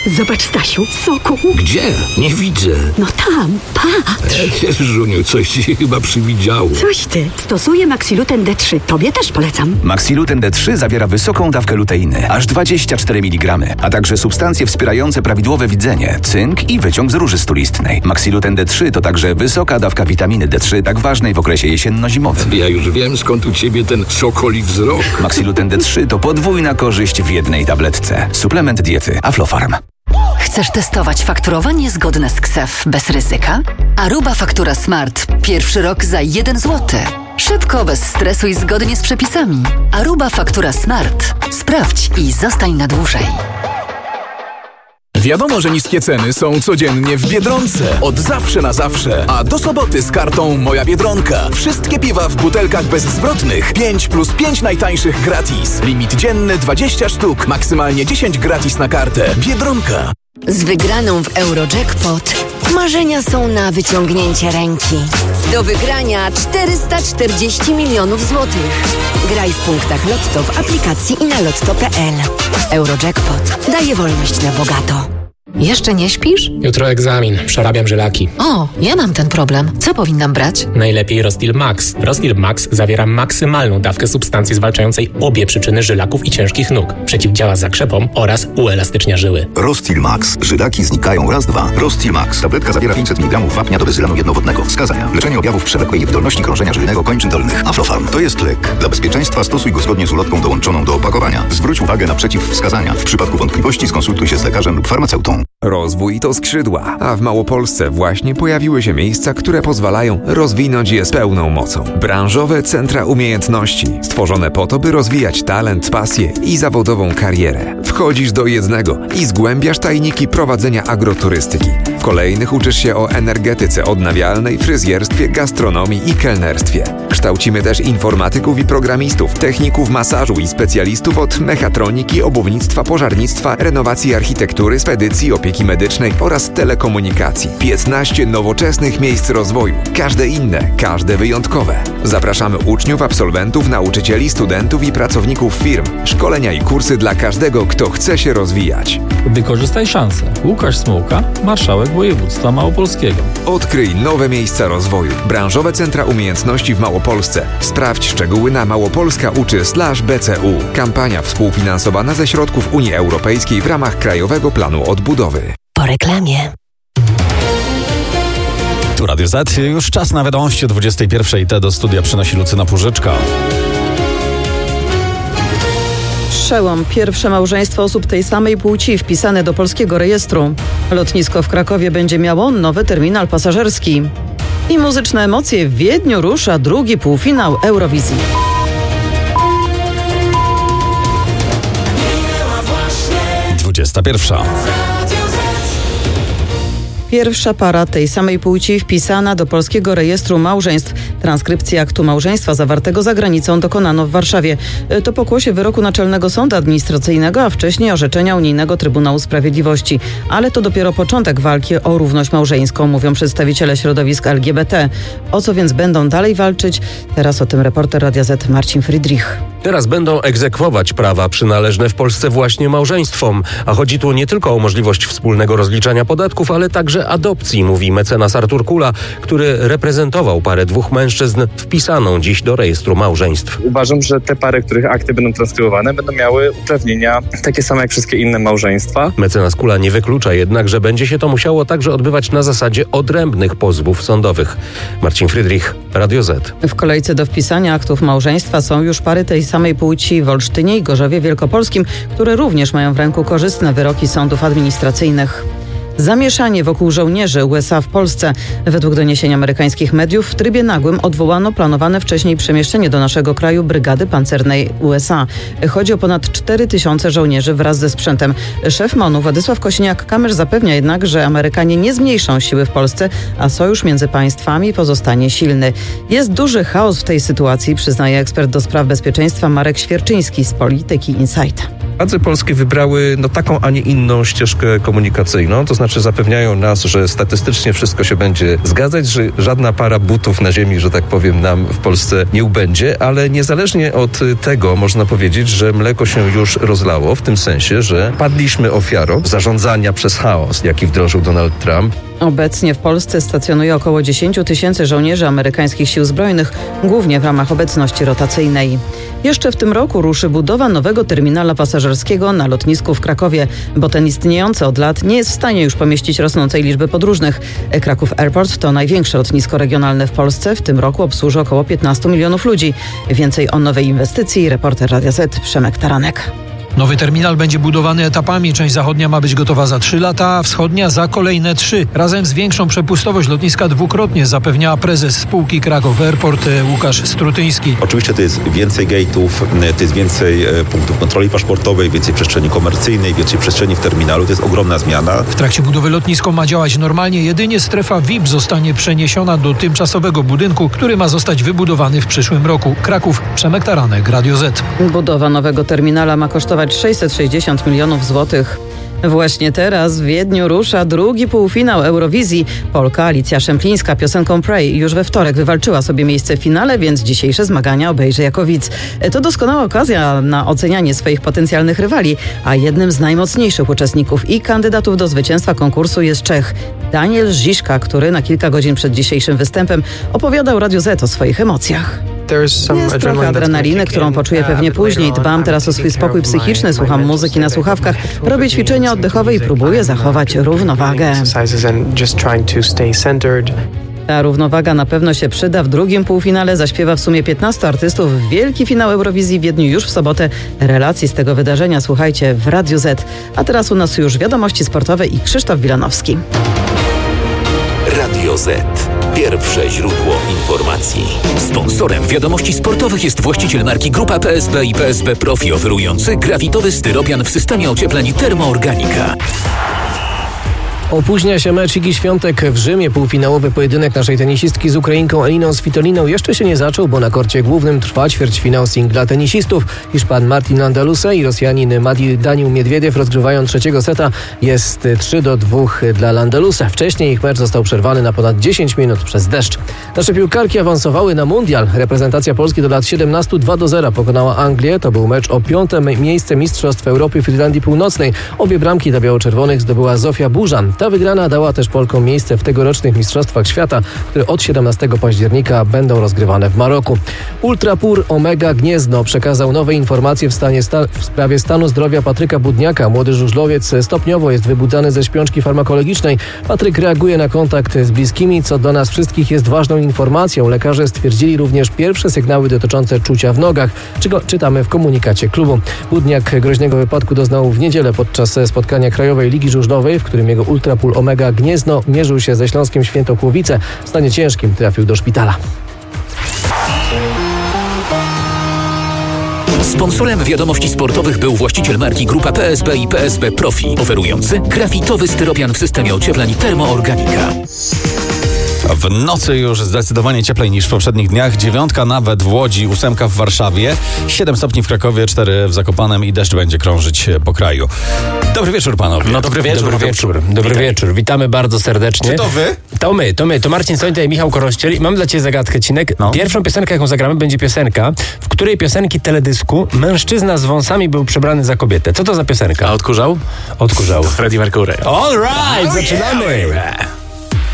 Zobacz, Stasiu, soku. Gdzie? Nie widzę. No tam, patrz. Żuniu, coś ci chyba przywidziało. Coś ty. Stosuję Maxiluten D3. Tobie też polecam. Maxiluten D3 zawiera wysoką dawkę luteiny, aż 24 mg, a także substancje wspierające prawidłowe widzenie, cynk i wyciąg z róży stulistnej. Maxiluten D3 to także wysoka dawka witaminy D3, tak ważnej w okresie jesienno-zimowym. Ja już wiem, skąd u ciebie ten sokoli wzrok. Maxiluten D3 to podwójna korzyść w jednej tabletce. Suplement diety Aflofarm. Chcesz testować fakturowanie zgodne z KSEF bez ryzyka? Aruba Faktura Smart. Pierwszy rok za 1 zł. Szybko, bez stresu i zgodnie z przepisami. Aruba Faktura Smart. Sprawdź i zostań na dłużej. Wiadomo, że niskie ceny są codziennie w Biedronce. Od zawsze na zawsze. A do soboty z kartą Moja Biedronka. Wszystkie piwa w butelkach bezzwrotnych. 5+5 najtańszych gratis. Limit dzienny 20 sztuk. Maksymalnie 10 gratis na kartę. Biedronka. Z wygraną w Eurojackpot marzenia są na wyciągnięcie ręki. Do wygrania 440 milionów złotych. Graj w punktach Lotto w aplikacji i na lotto.pl. Eurojackpot daje wolność na bogato. Jeszcze nie śpisz? Jutro egzamin, przerabiam żylaki. O, ja mam ten problem. Co powinnam brać? Najlepiej Rostil Max. Rostil Max zawiera maksymalną dawkę substancji zwalczającej obie przyczyny żylaków i ciężkich nóg. Przeciwdziała zakrzepom oraz uelastycznia żyły. Rostil Max. Żylaki znikają raz, dwa. Rostil Max. Tabletka zawiera 500 mg wapnia do bezylanu jednowodnego. Wskazania: leczenie objawów przewlekłej niewydolności krążenia żyjnego kończyn dolnych. Aflofarm. To jest lek. Dla bezpieczeństwa stosuj go zgodnie z ulotką dołączoną do opakowania. Zwróć uwagę na przeciwwskazania. W przypadku wątpliwości skonsultuj się z lekarzem lub farmaceutą. Rozwój to skrzydła, a w Małopolsce właśnie pojawiły się miejsca, które pozwalają rozwinąć je z pełną mocą. Branżowe centra umiejętności, stworzone po to, by rozwijać talent, pasję i zawodową karierę. Wchodzisz do jednego i zgłębiasz tajniki prowadzenia agroturystyki. W kolejnych uczysz się o energetyce odnawialnej, fryzjerstwie, gastronomii i kelnerstwie. Kształcimy też informatyków i programistów, techników masażu i specjalistów od mechatroniki, obuwnictwa, pożarnictwa, renowacji architektury, spedycji, opieki medycznej oraz telekomunikacji. 15 nowoczesnych miejsc rozwoju. Każde inne, każde wyjątkowe. Zapraszamy uczniów, absolwentów, nauczycieli, studentów i pracowników firm. Szkolenia i kursy dla każdego, kto chce się rozwijać. Wykorzystaj szansę. Łukasz Smułka, marszałek województwa małopolskiego. Odkryj nowe miejsca rozwoju. Branżowe centra umiejętności w Małopolsce. Sprawdź szczegóły na małopolska.uczy/BCU. Kampania współfinansowana ze środków Unii Europejskiej w ramach Krajowego Planu Odbudowy. Po reklamie. Tu Radio Z. Już czas na wiadomości o 21:00. Te do studia przynosi Lucyna Pużyczka. Przełom. Pierwsze małżeństwo osób tej samej płci wpisane do polskiego rejestru. Lotnisko w Krakowie będzie miało nowy terminal pasażerski. I muzyczne emocje. W Wiedniu rusza drugi półfinał Eurowizji. Pierwsza para tej samej płci wpisana do polskiego rejestru małżeństw. Transkrypcję aktu małżeństwa zawartego za granicą dokonano w Warszawie. To pokłosie wyroku Naczelnego Sądu Administracyjnego, a wcześniej orzeczenia Unijnego Trybunału Sprawiedliwości. Ale to dopiero początek walki o równość małżeńską, mówią przedstawiciele środowisk LGBT. O co więc będą dalej walczyć? Teraz o tym reporter Radia Z Marcin Friedrich. Teraz będą egzekwować prawa przynależne w Polsce właśnie małżeństwom. A chodzi tu nie tylko o możliwość wspólnego rozliczania podatków, ale także adopcji, mówi mecenas Artur Kula, który reprezentował parę dwóch mężczyzn wpisaną dziś do rejestru małżeństw. Uważam, że te pary, których akty będą transkrybowane, będą miały uprawnienia takie same jak wszystkie inne małżeństwa. Mecenas Kula nie wyklucza jednak, że będzie się to musiało także odbywać na zasadzie odrębnych pozwów sądowych. Marcin Friedrich, Radio Z. W kolejce do wpisania aktów małżeństwa są już pary tej samej płci w Olsztynie i Gorzowie Wielkopolskim, które również mają w ręku korzystne wyroki sądów administracyjnych. Zamieszanie wokół żołnierzy USA w Polsce. Według doniesień amerykańskich mediów w trybie nagłym odwołano planowane wcześniej przemieszczenie do naszego kraju brygady pancernej USA. Chodzi o ponad 4000 żołnierzy wraz ze sprzętem. Szef MON-u Władysław Kosiniak-Kamysz zapewnia jednak, że Amerykanie nie zmniejszą siły w Polsce, a sojusz między państwami pozostanie silny. Jest duży chaos w tej sytuacji, przyznaje ekspert do spraw bezpieczeństwa Marek Świerczyński z Polityki Insight. Władze polskie wybrały taką, a nie inną ścieżkę komunikacyjną, to znaczy zapewniają nas, że statystycznie wszystko się będzie zgadzać, że żadna para butów na ziemi, że tak powiem, nam w Polsce nie ubędzie, ale niezależnie od tego można powiedzieć, że mleko się już rozlało, w tym sensie, że padliśmy ofiarą zarządzania przez chaos, jaki wdrożył Donald Trump. Obecnie w Polsce stacjonuje około 10 000 żołnierzy amerykańskich sił zbrojnych, głównie w ramach obecności rotacyjnej. Jeszcze w tym roku ruszy budowa nowego terminala pasażerskiego na lotnisku w Krakowie, bo ten istniejący od lat nie jest w stanie już pomieścić rosnącej liczby podróżnych. Kraków Airport to największe lotnisko regionalne w Polsce. W tym roku obsłuży około 15 milionów ludzi. Więcej o nowej inwestycji reporter Radia Z Przemek Taranek. Nowy terminal będzie budowany etapami. Część zachodnia ma być gotowa za 3 lata, a wschodnia za kolejne 3. Razem z większą przepustowość lotniska dwukrotnie, zapewnia prezes spółki Kraków Airport Łukasz Strutyński. Oczywiście to jest więcej gate'ów, to jest więcej punktów kontroli paszportowej, więcej przestrzeni komercyjnej, więcej przestrzeni w terminalu. To jest ogromna zmiana. W trakcie budowy lotnisko ma działać normalnie. Jedynie strefa VIP zostanie przeniesiona do tymczasowego budynku, który ma zostać wybudowany w przyszłym roku. Kraków, Przemek Taranek, Radio Z. Budowa nowego terminala ma kosztować 660 milionów złotych. Właśnie teraz w Wiedniu rusza drugi półfinał Eurowizji. Polka Alicja Szemplińska piosenką Pray już we wtorek wywalczyła sobie miejsce w finale, więc dzisiejsze zmagania obejrzy jako widz. To doskonała okazja na ocenianie swoich potencjalnych rywali, a jednym z najmocniejszych uczestników i kandydatów do zwycięstwa konkursu jest Czech Daniel Żiżka, który na kilka godzin przed dzisiejszym występem opowiadał Radiu Z o swoich emocjach. Jest trochę adrenaliny, którą poczuję pewnie później. Dbam teraz o swój spokój psychiczny, słucham muzyki na słuchawkach, robię ćwiczenia oddechowe i próbuję zachować równowagę. Ta równowaga na pewno się przyda. W drugim półfinale zaśpiewa w sumie 15 artystów. Wielki finał Eurowizji w Wiedniu już w sobotę. Relacji z tego wydarzenia słuchajcie w Radiu Z. A teraz u nas już wiadomości sportowe i Krzysztof Wilanowski. Radio Z. Pierwsze źródło informacji. Sponsorem wiadomości sportowych jest właściciel marki Grupa PSB i PSB Profi, oferujący grafitowy styropian w systemie ociepleń Termoorganika. Opóźnia się mecz Igi Świątek w Rzymie. Półfinałowy pojedynek naszej tenisistki z Ukrainką Eliną Svitoliną jeszcze się nie zaczął, bo na korcie głównym trwa ćwierćfinał singla tenisistów. Hiszpan Martin Landaluce i Rosjanin Daniil Miedwiediew rozgrywają trzeciego seta. Jest 3-2 dla Landaluce. Wcześniej ich mecz został przerwany na ponad 10 minut przez deszcz. Nasze piłkarki awansowały na mundial. Reprezentacja Polski do lat 17 2-0 pokonała Anglię. To był mecz o 5. miejsce Mistrzostw Europy w Irlandii Północnej. Obie bramki dla biało-czerwonych zdobyła Zofia Burzan. Ta wygrana dała też Polkom miejsce w tegorocznych Mistrzostwach Świata, które od 17 października będą rozgrywane w Maroku. Ultrapur Omega Gniezno przekazał nowe informacje w sprawie stanu zdrowia Patryka Budniaka. Młody żużlowiec stopniowo jest wybudzany ze śpiączki farmakologicznej. Patryk reaguje na kontakt z bliskimi, co do nas wszystkich jest ważną informacją. Lekarze stwierdzili również pierwsze sygnały dotyczące czucia w nogach, czego czytamy w komunikacie klubu. Budniak groźnego wypadku doznał w niedzielę podczas spotkania Krajowej Ligi Żużlowej, w którym jego Ultrapur Omega Gniezno mierzył się ze Śląskiem Świętochłowice. W stanie ciężkim trafił do szpitala. Sponsorem wiadomości sportowych był właściciel marki Grupa PSB i PSB Profi, oferujący grafitowy styropian w systemie ociepleń Termoorganika. W nocy już zdecydowanie cieplej niż w poprzednich dniach. 9 nawet w Łodzi, 8 w Warszawie, 7 stopni w Krakowie, 4 w Zakopanem i deszcz będzie krążyć po kraju. Dobry wieczór panowie. No dobry wieczór. Dobry wieczór. Witamy bardzo serdecznie. Czy to wy? To my. To Marcin Sońta i Michał Korościel. Mam dla ciebie zagadkę, Cinek. No. Pierwszą piosenkę, jaką zagramy, będzie piosenka, w której piosenki teledysku mężczyzna z wąsami był przebrany za kobietę. Co to za piosenka? A odkurzał? Odkurzał. Freddie Mercury. All right, zaczynamy.